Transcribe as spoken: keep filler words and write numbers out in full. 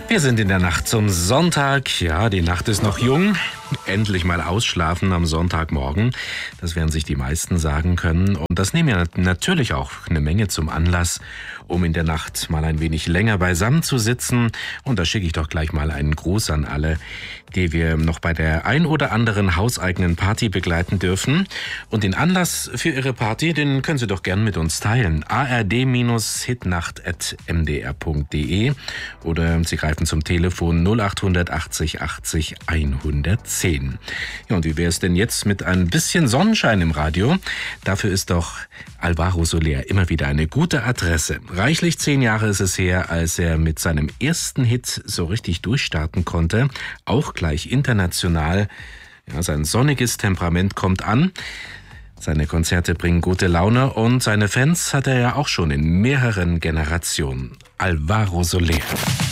Wir sind in der Nacht zum Sonntag. Ja, die Nacht ist noch jung. Endlich mal ausschlafen am Sonntagmorgen. Das werden sich die meisten sagen können. Und das nehmen wir natürlich auch eine Menge zum Anlass, um in der Nacht mal ein wenig länger beisammen zu sitzen. Und da schicke ich doch gleich mal einen Gruß an alle, die wir noch bei der ein oder anderen hauseigenen Party begleiten dürfen. Und den Anlass für Ihre Party, den können Sie doch gern mit uns teilen. a r d hitnacht at m d r punkt d e oder Sie greifen zum Telefon null acht achtzig achtzig hundertzehn. Ja, und wie wäre es denn jetzt mit ein bisschen Sonnenschein im Radio? Dafür ist doch Alvaro Soler immer wieder eine gute Adresse. Reichlich zehn Jahre ist es her, als er mit seinem ersten Hit so richtig durchstarten konnte. Auch gleich international. Ja, sein sonniges Temperament kommt an. Seine Konzerte bringen gute Laune und seine Fans hat er ja auch schon in mehreren Generationen. Alvaro Soler.